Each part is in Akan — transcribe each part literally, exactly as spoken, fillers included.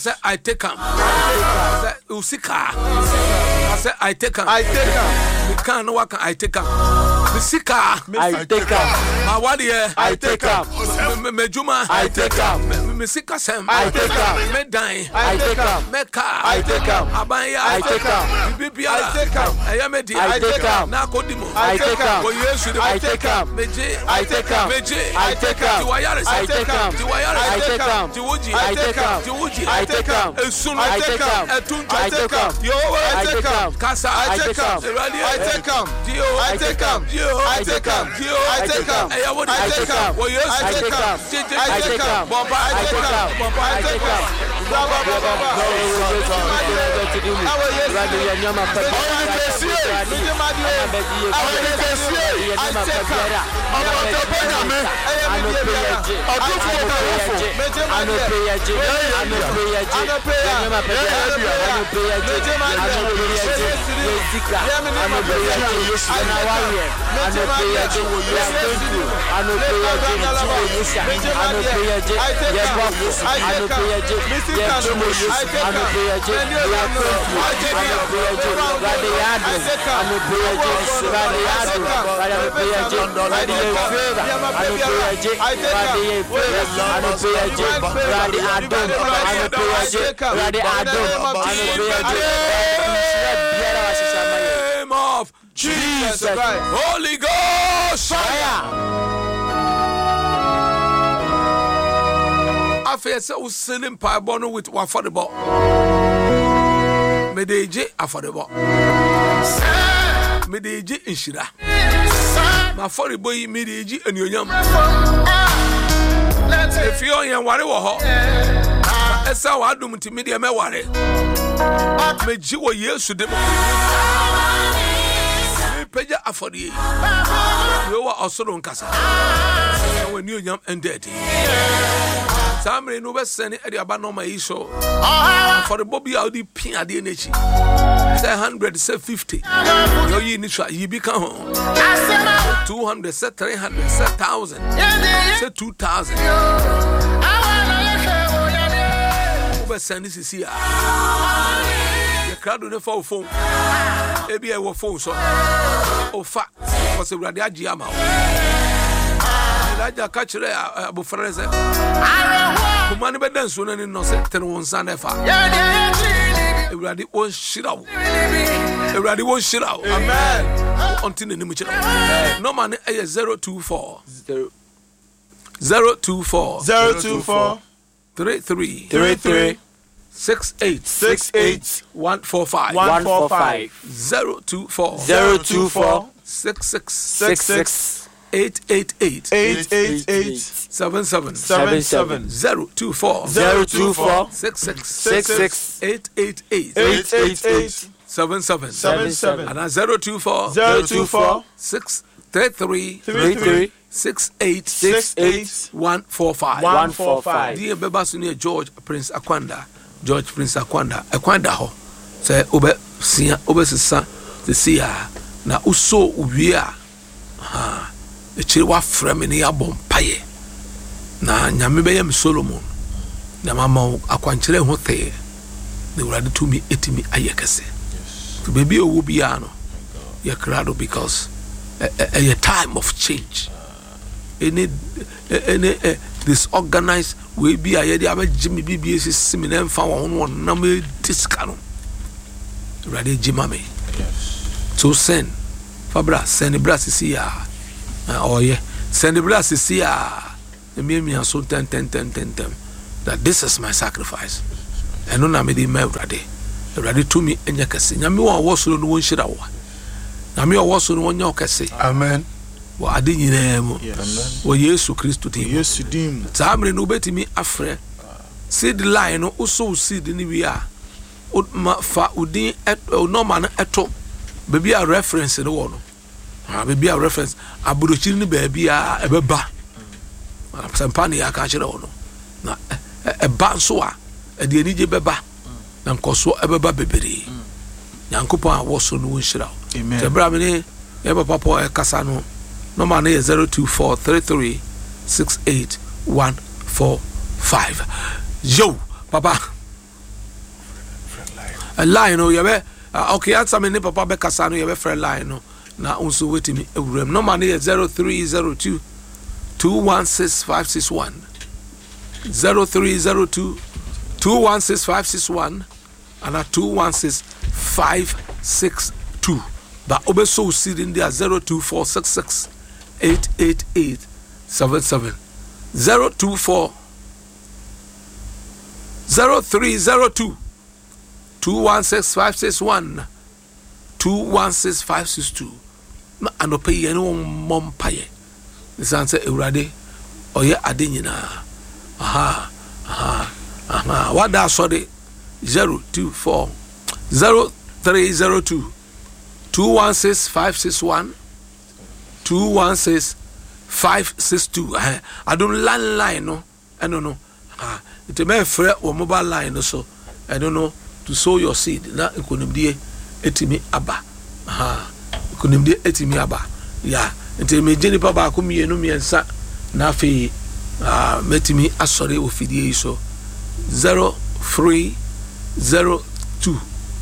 Say I take him. Say Usika. I say I take him. I take him. We can't no work. I take him. Misika. I take him. Mawadia. I take him. Mejuma. I take him. Misika Sam. I take him. Medai. I take him. Meka. I take him. Abaya. I take him. Bibiara. I take him. Ayamedi. I take him. Nakodimo. I take him. Oyesu. I take him. Meje. I take him. Meje. I take him. Tiwayaris. I take him. Tiwayaris. I take him. Tiwuji. I take him. Tiwuji. I take him. Esunu. I take him. Etunju. I take him. Yowe. I take him. Kasa. I take him. I take him. Dio. I take him. Dio. I take him. Dio. I take him. I take him. Oyesu. I take him. I take him. Bomba. I take him. Bomba. I take him. Baba baba baba. Name of Jesus Christ. Holy Ghost fire. I feel so selling pie bono with affordable. Medeje affordable. Medeje inshira. My forty boy medeje and yonyam. If you're young, what ho? Esa wa dum ti media me ware. Meji wo Yesu de. Me peja affordie. We wa osoro nkasa. When you yonyam ended. Samre no be send e aba no ma yi so for the bobby audi pin ade na chi say one hundred say fifty yo yi ni twa yi bi kan ho two hundred say three hundred say one thousand say two thousand be send this here the crowd no for phone e bi e wo phone so o fa for se brade agi ama Raja kachire abu freze kuma ni bedan so na ni no se ten won san efa Ewurade won shirawo Ewurade won shirawo amen until ni mu chira no man e zero two four zero two four zero two four three three three three six eight six eight one four five one four five zero two four zero two four six six six six eight eight eight eight eight eight seven seven seven seven zero two four zero two four six six six six eight eight eight eight eight eight seven seven seven seven and zero two four zero two four six three three three three six eight six eight one four five one four five. Dear Beba Sunia George Prince Akwanda George Prince Akwanda Akwanda ho say obe sia obe sisa the sia na uso uwia ha e chiri wa frame ni abom paye na nyame be yam Solomon na mama akwankyere ho the the urade to me etimi ayekese to baby owo bia no ye krado because a, a time of change any any disorganized we be a yedi abaji me bibie sisi me na mfa won won na me diskano urade jimame yes so send fabra send bra sisi ya oh yeah send the brass is here the me so ten ten ten ten ten that this is my sacrifice and no me dey me ready ready to me enya kase nyame won wo so no won hira wo na me wo so no won nya kase amen wa ade nyina mu wo Yesu Kristo tim Yesu dim tamre no betimi afre seed line no uso seed ni wi a o ma fa udin no man eto baby a reference no wo no ah baby a reference aburochiri ni baby a ebeba sampani ya ka kire wo no na eba so a e de ani je beba na nkoso ebeba bebere nyankopon a wo so no wonhira amen te bra me ne e papa po e kasa no no man is zero two four three three six eight one four five yo papa a line no yebe okay answer me ne papa be kasa no yebe frɛ line no na unso wetimi ewurem no man is zero three zero two two one six five six one zero three zero two two one six five six one and a two one six five six two but obeso seed in there zero two four six six eight eight eight seven seven zero two four zero three zero two two one six five six one two one six five six two na anope ye no mompaye nisanse ewurade oye ade nyina aha aha aha wada sorry zero two four zero three zero two two one six five six one two one six five six two I don't landline no I don't know ah it may free or mobile line so I don't know to sow your seed na ekonimdie etimi aba aha ekonimdie etimi aba ya enti me jeni pa ba ko mienu miensa na fe ah metimi asore ofidie so zero three zero two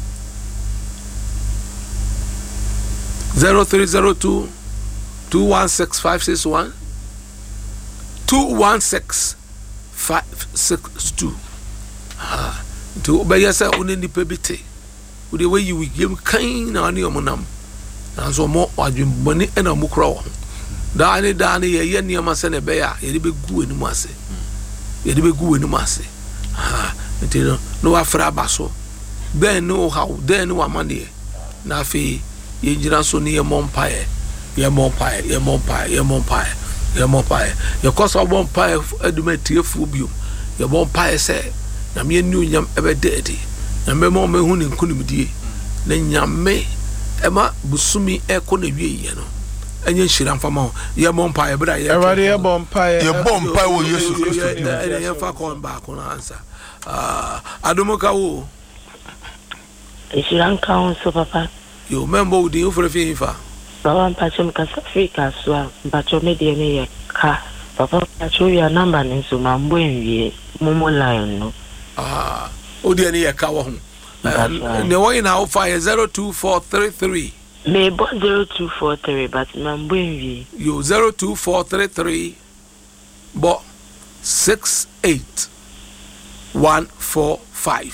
zero three zero two two one six five six one two one six five six two ah to be yes oni nipa bite we the way you we game kind na ani omonam na so mo adwemboni na mo kro ho da ni da ni ye ye niam ase na be ya ye de be gu enimu ase ye de be gu enimu ase ah enti no wa fra baso ben no how then wa mane na fi ye jira so ni ye mompae ye mompae ye mompae ye mompae ye mompae ye koso mompae adumatie fu biom ye mompae se na me nu nyam ebe deedi na me mo me hu ni nkunimdie na nyame ema busumi eko na wie ye no enye nhira mfama ho ye mompae bra ye everybody ye mompae ye mompae wo Yesu Kristo di ye ye fa kon ba ko na answer ah adomoka wo Ishiran kaun so papa yo membo udi ufre fi fa baba mpacho mkasa Afrika so mpacho media ne ye ka papa mpacho ya number ne so mambo enwie momo line no ah odi ani ye ka wo ho ne wo ina o fa zero two four three three me bo zero two four three but mambo enwie yo zero two four three three bo six eight one four five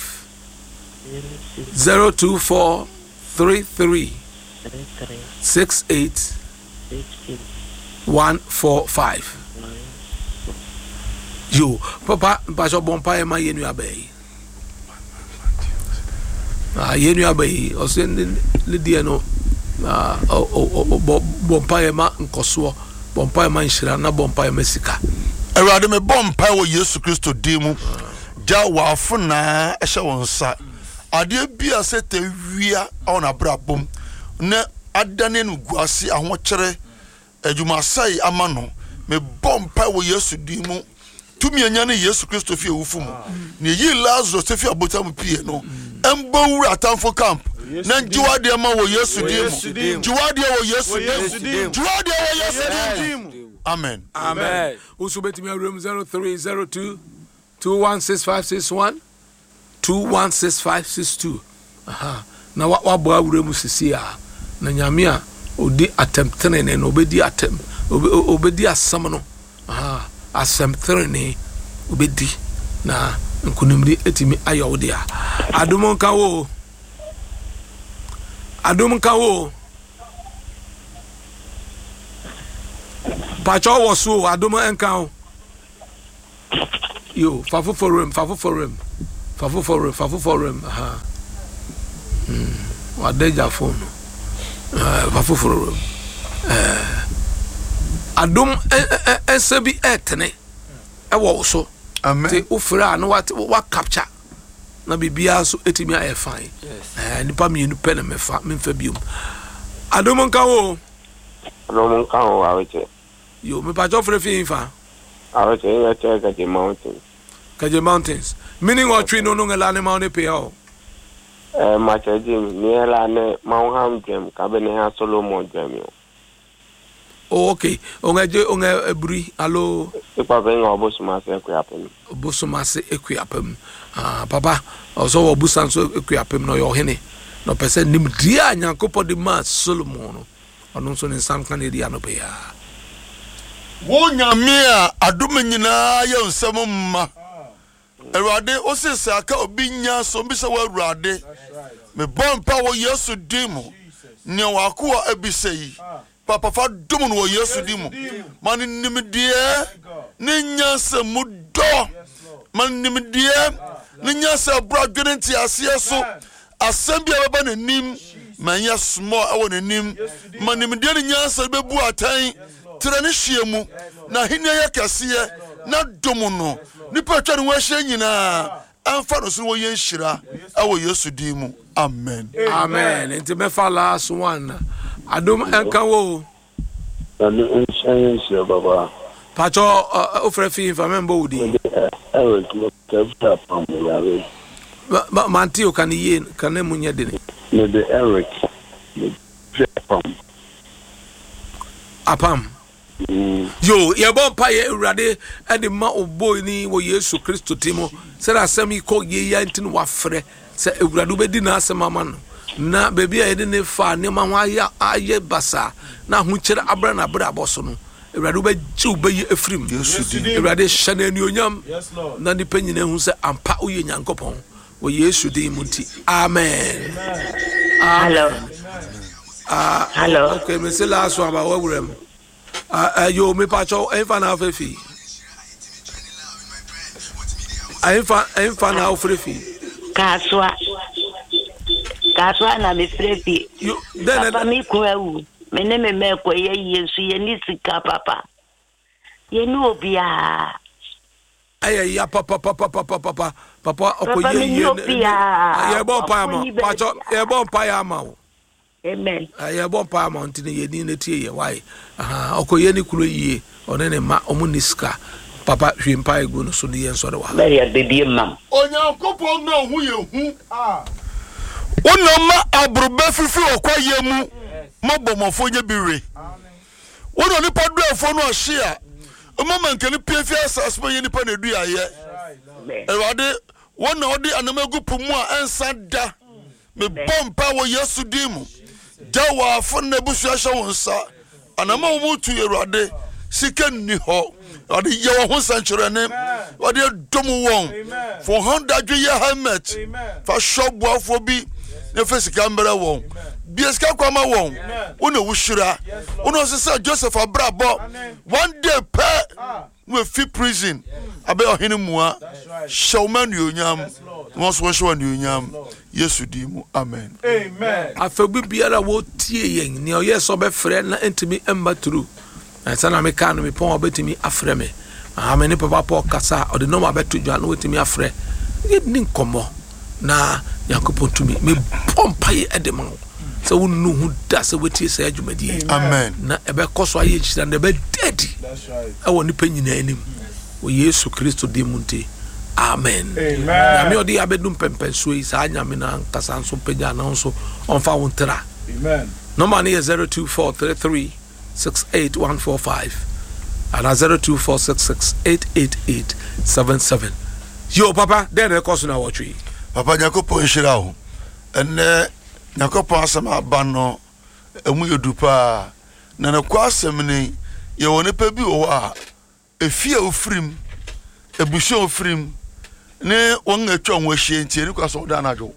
zero two four three three six eight one four five yo papa baso bompa e ma yenu abai ah yenu abai o se le die no ah o bompa e ma nkoso bompa e ma nhira na bompa e ma sika Ewurade me bompa wo Yesu Kristo di mu ja wa afuna ehye wonsa ade bia se te wia ona brabom na adane no guase ahokyere adwuma sai amano me bompa wo Yesu di mu tumi anya ne Yesu Kristo fi ewufu mu ne yi Lazarus te fi abotam pie no embo wura atamfo camp na jiwade ma wo Yesu di mu jiwade wo Yesu di mu jiwade wo Yesu di mu amen amen usu betimi room zero three zero two two one six five six one two one six five six two aha na wa wa bo awure mu sisi a na nyame a odi atem tenene no obedi atem obedi asam no aha asem tenene obedi na nkunimri etimi ayawde a adom nka wo adom nka wo pacho wo so adom nka wo yo fafu forum fafu forum fafu forum fafu forum aha mm wa deja phone eh fafu forum eh adom esebi etene e wo so amen te ufra no what wa capture na bibia so etimi aye fine eh nipa mienu pe na mefa memfa biom adom nka wo adom nka wo aweche yo me pacho frɛ fi fa aweche ya che Kaje Mountains Kaje Mountains meaning or tree no no ngala ne ma ne pe o eh ma che jim ni ela ne Mount Gem ka be ne ha Solomon Gem yo oh okay ongaje onga ebri allo ipa be nga obosuma se ekuyapem obosuma se ekuyapem ah papa also wo busan so ekuapem no yo hene no pese nim dia Nyankopɔn de ma Solomon no ɔno so ne nsam kan edi anope ya wo nyame a adom nyina ye nsɛm mma Awurade o se saka obi nya so bi se wa Awurade me bompa wo Yesu dimo ne wako abisai papa fa dum no wo Yesu dimo man nimdie ne nyansa mudo man nimdie ne nyansa bradwene nti ase so asɛm bi aba na nim man ya small awo na nim man nimdie ne nyansa bebu atan tira ne hyiemu na hene ya kɛseɛ na dum no nipa twa ne wo ahye nyina amfa no so wo yenhyira awo Yesu dimo amen amen enti me fa last one adom enka wo and insane baba pacho ofre fi famembo udi Eric Mokta from Yare Mantio kan ye kan munye deni ne de Eric from apam yo ye bon pa ye urade e de ma oboy ni wo Yesu Kristo timo se da asem ko ye ya ntin wa frɛ se urade be di na asem ama no na baby a ye ne fa ne ma ho aya aye basa na ho kyere abra na abra boso no urade be ji ubeyi efrim urade hyane ni onyam na ni panyina hu se ampa oye Nyankopɔn wo Yesu di munti amen Hello. ah Hello. okay me se last one ba wurem ah yo me pacho enfa na afefi enfa enfa na ofrefi Kaswa. Kaswa na me frefi. yo then Papa mi ko ewu. Me ne me me ko ye Yesu ye ni sika papa. Ye ni obia. ay ya papa papa papa papa papa Papa okoye mi ye obia. ye bon pa ma pacho ye bon pa ya ma o Amen. ye bon pa ma ntine ye ni ne tie ye why aha okoye ni kuro yie one ne ma omu niska papa hwempa egu no so ne ye nso de wa Mary baby mam. Onyankopɔn na hu ye hu ah wonama abroba fifi okwaye mu mabomofo nya biwe wono ni paduafo no ahye a mama nkani piafia asaspo ye nipa na du aye Ewade wona odi anamagu pumu a ensa da me bompa wo Yesu dimu da wa afo na busu ahye wonsa anama wo mutu Ewade sika ni ho odi ye wo ho sankyerene odi dom won for honda dwe ye helmet fa shopbuafo bi ne face camera won bieska kwama won wona wushira wona sesa Joseph Abrabo one day pe we fi prison abe ohene mua showman yonyam won so show yonyam Yesu di mu amen Amen. afebu biara wo tie yen ne oye so be frɛ na entimi emba true na sana me kan me pon obetimi afrɛ me ah me ne papa Paul kasa o de no ma beto dwa na wetimi afrɛ ye ni nkomo na Yakopon tumi me pompa ye edema so wonu hu da se wetie se adwumadi amen na ebe koso aye chira na ebe dedi That's right. e woni panyina anim wo Yesu Kristo de munte amen Amen. na me odi abedum pempenso yi sa nyame na kasa nso panya na nso onfa wontra Amen. number ni zero two four three three six eight one four five and zero two four six six eight eight eight seven seven. Yo papa then the course na watch we papa Yakopon hira ho enne Yakopon asema abano emu yodupa na na kwa asem ni ye woni pa bi wo a efia ofrim ebusho ofrim ne won atwa won ahie ntie ni kwa so da na adwo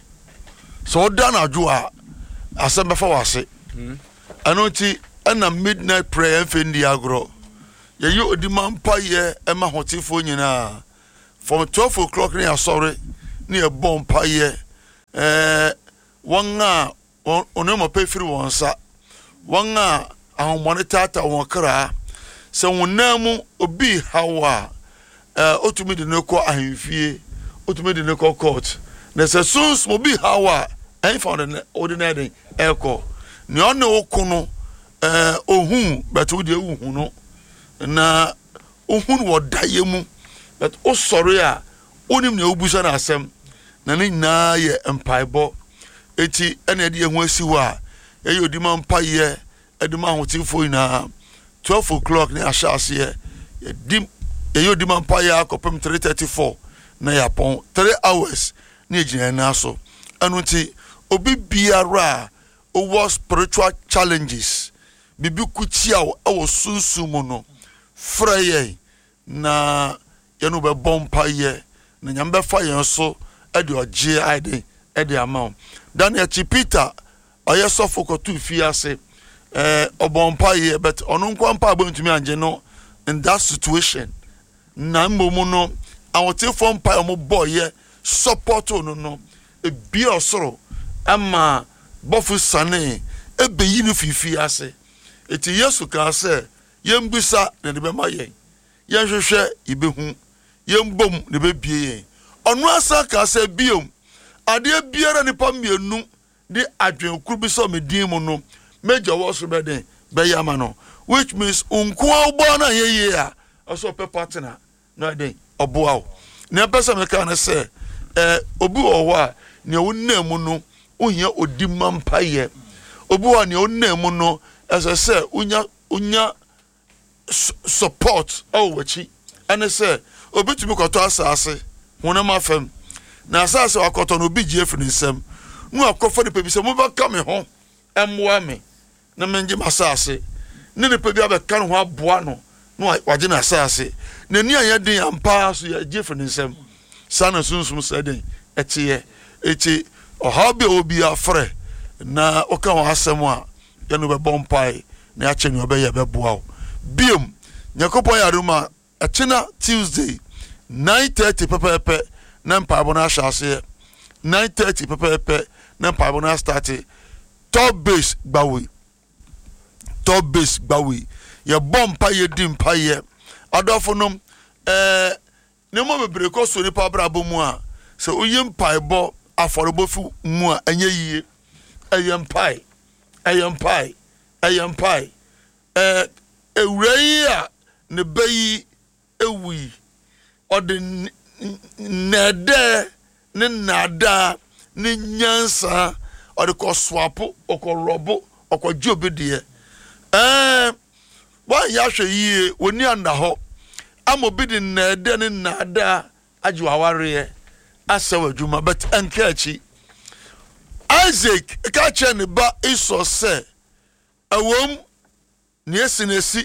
so da na adwo a asem befa wase anoti ana midnight prayer fendi agro ye yo odima mpa ye ema hotifo nyina from twelve o'clock ni asore ni e bom pa ye eh wanga onoma pefiri wonsa wanga ahomone tata won kra se wonamu obi hawa eh otumi de ne ko ahemfie otumi de ne ko court na se sons obi hawa en found the ordinary eko ni ona okuno eh ohun beto de ohun no na ohun wo daye mu but o sorry a onim na obusa na asem na ne na ye empaibo eti ene de ehu asiwo a ye odima mpaye edima hotifo ina twelve o'clock ni ashase ye dim ye odima mpaye akopem three thirty-four na yapon three hours na ejina na so anu nti obi biara o spiritual challenges bibi kuchia o sunsumu no freye na yenu be bompa ye na nyambe fa yen so e de oje aide e de amount Daniel Chipita oye sofoko tu fi ase eh obompa ye but onu nkwa mpa abantumi anje no in that situation na mmomu no awote form pa omo boy ye support no no e bi osoro ama bofu sane e be yinu fifi ase eti Yesu ka se yembisa na de be maye yenhwehwe ibehu yembom ne be bie yen onu asa ka se biom ade biara nipa mienu de adwen kuru bi so medin mu no meja wo so be den be yama no which means unko obo na yeye a also pe partner no den obo awo ne pesa me ka na se eh obi wo a ne wonnam no ohia odimma mpaye obi wo ne wonnam no ese se unya unya support oh wachi ane se obi tumi koto asase honam afam na asase wakoto no obi gie firi nsam nu akofo de pebi se mo ba ka me ho emwa me na menje masase ne ne pebi abeka no ho aboa no no waje na asase na ni anya den ampa so ya gie firi nsam sana sunsum se den etiye eti ohabe obi afre na oka ho asem a ya no be bompai na ache ni obeye be boa biom nyakopon yaruma achina Tuesday nine thirty pepepe na mpabo na ahase nine thirty pepepe na mpabo na start top base gbawe top base gbawe ye bompa ye dimpa ye adofo nom eh ne mo bebre ko so ni pa brabo mu a se oyim pai bo aforobofu mu a anya yie ayem pai ayem pai ayem pai eh ewrei a ne bayi ewi ode nede ne nada ne nyansa ode ko swapo oko robo oko jobedie eh wa ya hwe yie woni anda ho amobidi nede ne nada ajiwa ware asawa djuma but enkachi Isaac ka che ne ba iso se awom ne esinesi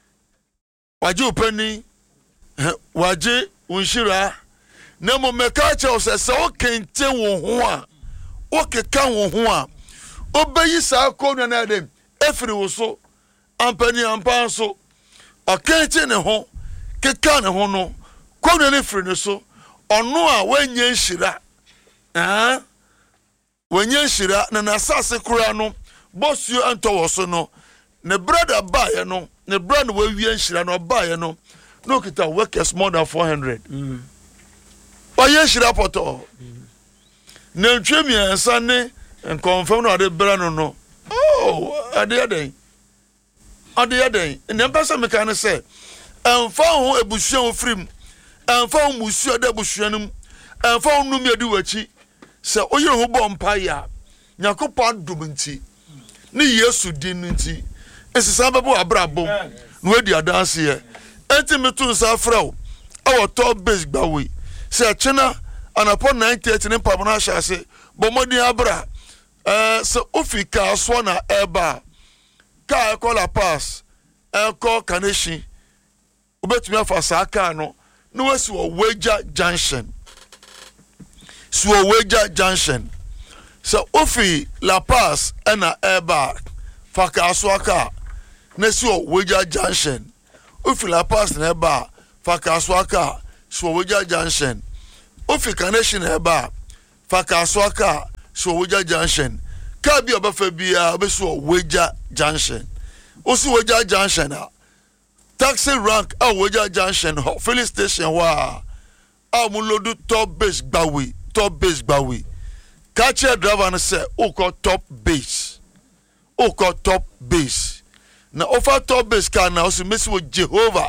waje opani waje unshira na mo meka che o se se o kente wo ho a o keka wo ho a obeyi sa akonu na dem efiri wo so ampani ampan so o kente ne ho keka ne ho no konu ne firi ne so ono a wanye nshira ah wanye nshira na na sase kura no bosio anto wo so no ne brother bae no ne brother we wie nshira no bae no no kita workers more than four hundred mm o ye nshira poto mm ne ntwemi ansa ne confirm no ade bra no no oh ade ade ade ade ne pesa me kan se emfa ho ebusuan ofrim emfa ho musuo da busuanum emfa ho numi adi wachi se oyire ho bompa ya nyakopo adum nti ne Yesu din nti esisa bebo abrabom no adi adanse ye enti metu nsa frɛw awo top base gbawe se chena anapo nine thirty ne pabona hyase bomodi abra eh se ofika so na eba ka ekola pass eko kaneshi obetumi afa saka no no wasi wo Weja junction so Weja junction so ofi La Paz ena eba faka aswaka na si wo Weja junction ofi La Paz na eba faka aswaka so Weja junction ofi connection eba faka aswaka so Weja junction ka bi obafa bia obeso Weja junction osi Weja junction a taxi rank a Weja junction ho filling station wa a mulodu top base gbawe top base gbawe catcher driver na say o ko top base o ko top base na offer top base car na osi mesi wo Jehovah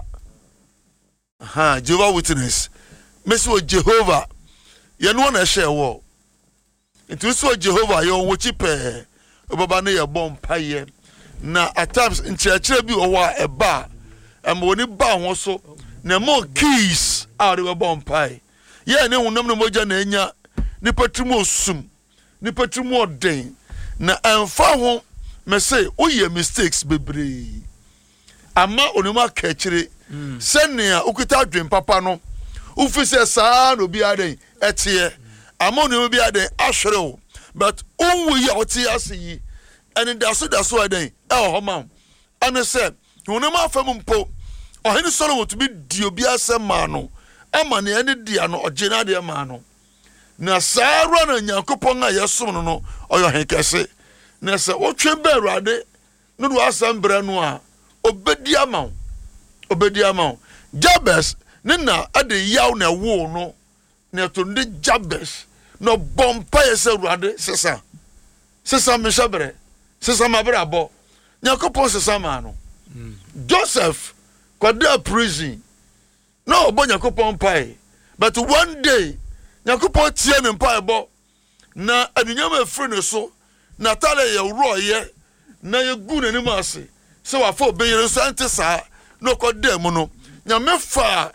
ha Jehovah Witness mesi wo Jehovah ye no na share wo nti so Jehovah yo wo chipe obaba na ye bom paye na at times nchiachire bi o wa eba am woni ba ho so na mo keys out of bomb pie yɛ ne honam no mogya na enya nipa tirim osum nipa tirim ɔden na ɛmfa ho me say woyɛ mistakes bebree ama onima kɛkyire sɛnea ukita adwen papa no ufi sɛ saa no bi aden ɛteɛ ama onima bi aden ahwerew but unwu yi a ɔte ase yi ɛne daso daso aden ɛwɔ hɔ ma ane sɛ onima afam mpo ɔhene Solomon to be di obi asɛm ma no ama ne ɛne dia no ɔgye na de ma no na saa ro na Nyankopɔn a yɛsom no no ɔyɛ ɔhene kɛse na sɛ wotwe ba Awurade no do asɛm brɛ no a obedi ama obedi ama Jabez ne na ade yaw na wo no na to ndi Jabez no bompa yɛ sɛ Awurade sesa sesa me hyɛbrɛ sesa mabrɛ abɔ Nyankopɔn sesa ma no Joseph kwada prison no obo Nyankopɔn pai but one day Nyankopɔn tie ne pai bɔ na adunyam afiri ne so na tale ye roye na ye gu n'anim ase se wa fa obeyere so ante saa no kwada mu no nyame fa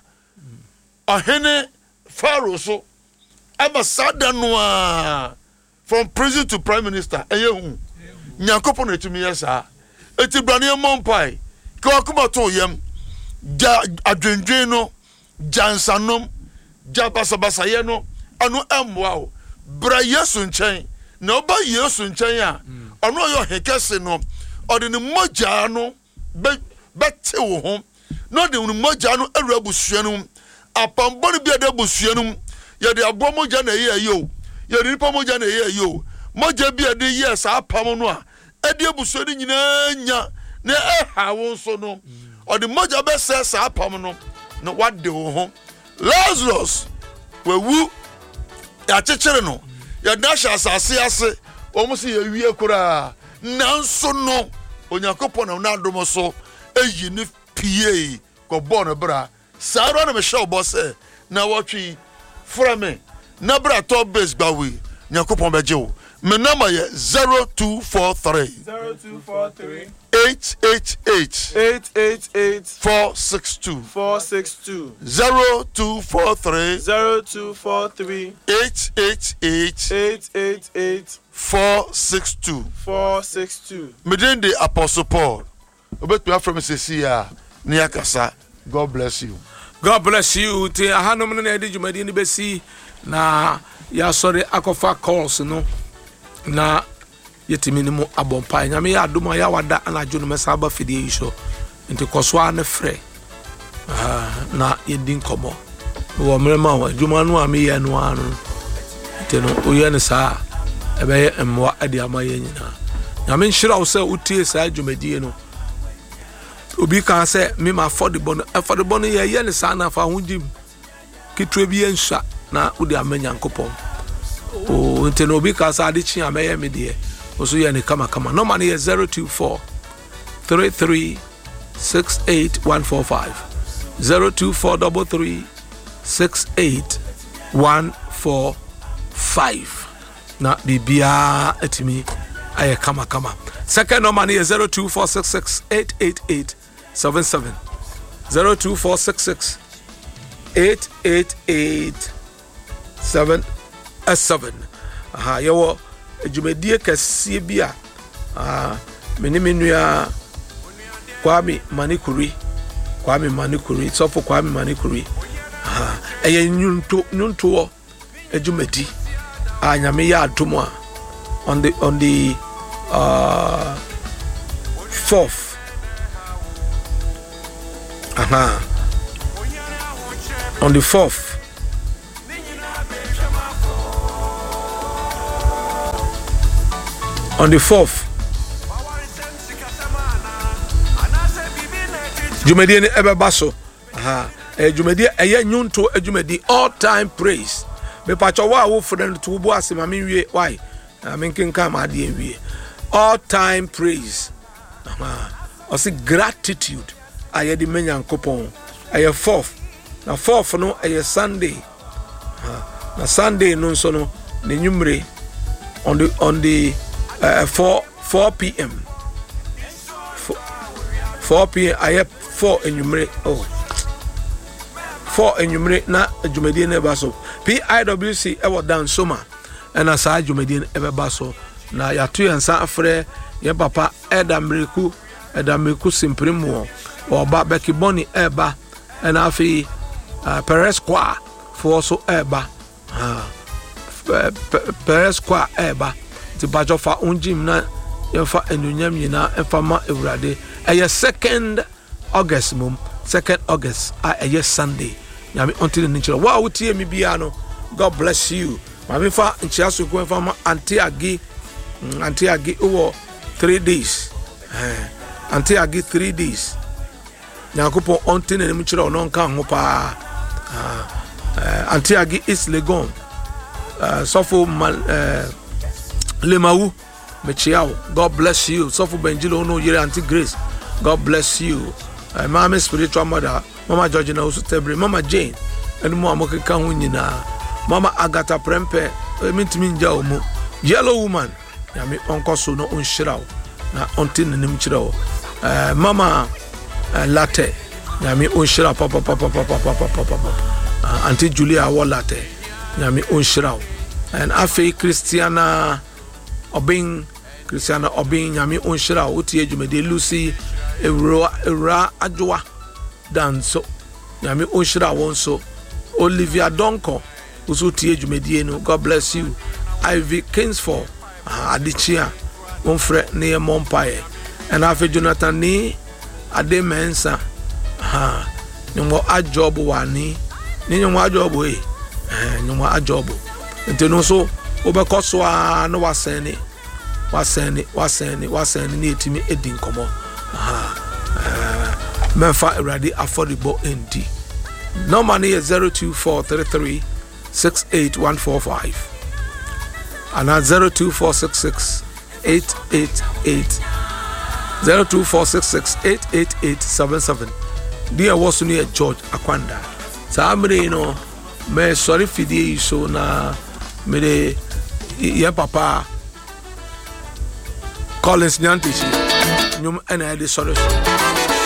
ɔhene Pharaoh so aba sada no a from prison to prime minister eye hu Nyankopɔn etumi yesa eti brane mompai ka akoma to yam ja adwendwen no jansanom ja basabasa no anu emwa o bra Yesu nkyɛn na oba Yesu nkyɛn a ɔno ɔyɛ hekese no ɔde ne mogya no bɛte wo ho na ɔde ne mogya no awura busua no apambɔ no bi ada busua no yɛde abɔ mogya na ɛyɛ ayo yɛde nipa mogya na ɛyɛ ayo mogya bi ade yɛ saa apam no a ɛde abusua no nyinaa nya na ɛha wo so no ɔde mogya bɛsɛ saa apam no na wade wo ho Lazarus wawu yɛakyekyere no yɛda hyɛ asase ase wɔn sɛ yɛwie koraa nanso no Onyankopɔn na n'adom so eyi ne pie kɔbɔ no bra saa ro na mehyɛ ɔbɔ sɛ na wɔtwe fra me na bra top base gbawe Nyankopɔn bɛgye wo me number yɛ zero two four three zero two four three eight eight eight eight eight eight four six two four six two zero two four three zero two four three eight eight eight eight eight eight four six two four six two. Medin the Apostle Paul obetwa from Cecia near Kasa. God bless you. God bless you. Te ahanom no na edi dwumadi ni besi na ya sorry akofa calls no na yetimi ni mu abompa nyame ya adom ya wada na adwo no mesa ba fidie yi so nti koswa ne frɛ ah na yedin komo wo mrema wa dwuma no ame ye no anu nti no oye ne saa ebe emwa ade amaye nyina nyame nhyira wo sɛ utie saa dwumadi no obi kan sɛ me ma for the bon for the bon ye ye ne saa na fa ho dim kitwe bi ensa na udi amenya nkopon o nti no obi kan sɛ ade chi ameye me de also ye ne kama kama no man is zero two four three three six eight one four five zero two four three three six eight one four five na bibia etimi aye kama kama. Second number is zero two four six six eight eight eight seven seven zero two four six six eight eight eight seven seven. Aha yo ejumedie kase bia ah meni menua Kwame Manikuri Kwame Manikuri so for Kwame Manikuri ah eye nyunto nyunto ejumedi ah nyame ya adomo on the on the uh fourth aha on the fourth on the fourth Jumedi ne ebebaso aha eh Jumedi eye nyunto ejumedi all time praise me pacho wa wo friend to bo asema me wie why I mean kin kam ade wie all time praise aha osi gratitude aye di menya nkopon aye fourth na fourth no aye Sunday aha na Sunday no so no ne nwumre on the on the uh, four p.m. four p.m. I have four in Yumre. Oh, four in Yumre. Na Jumedi never so. P I W C ɛwɔ Dansoma ɛna saa dwumadie ɛbɛba so na yɛato yɛn nsa afrɛ yɛn papa ɛda mmereku ɛda mmereku simprimo ɔba Becky Bonnie ɛba ɛna afei uh, Perez Kwa for so ɛba uh, Perez Kwa ɛba ti bajo fa unjim na yɛfa enunyam nyina ɛfa ma ewurade ɛyɛ second August mum second August a ɛyɛ Sunday nyame until the nkyerɛ wa wotie mi bia no God bless you mame fa nkyia so ko ɛfa ma Auntie Agi Auntie Agi over three days eh Auntie Agi three days nyakopo until the nkyerɛ ono nka ho pa Auntie Agi is Legon uh, sofo mal uh, Lemawu mechiao God bless you sofo Benjilo no yere Auntie Grace God bless you uh, mama spiritual mother Mama Georgina Usutebre Mama Jane and mo amokeka ho nyina Mama Agatha Prempe mintimi nja omo Yellow Woman ya me onkoso no onhyirawo na onti nanim kyirawo uh, Mama uh, Latte ya me onhyira papa papa papa papa papa uh, Auntie Julia wa Latte ya me onhyirawo and afi Christiana Obin Christiana Obin ya me onhyirawo otie dwumede Lucy Ewra Ewra Adwoa danso nyame onhyira won so Olivia Donko uso tie dwumadie no God bless you Ivy Kingsford adichia won frɛ ne Mompae and afi Jonathan ni ade mensa ha nymo ajob wani ni nymo ajob e eh nymo ajob nteno so obɛkɔso a no wasɛne wasɛne wasɛne wasɛne ne etimi edin komo ha Memfa Eradi affordable N D. No money is zero two four three three six eight one four five. And at zero two four six six eight eight eight zero two four six six eight eight eight seven seven. Dear was near George Akwanda. Samre you know me sorry fidi so na me de ye papa Collins Nyantichi. Nyum ena de sorry.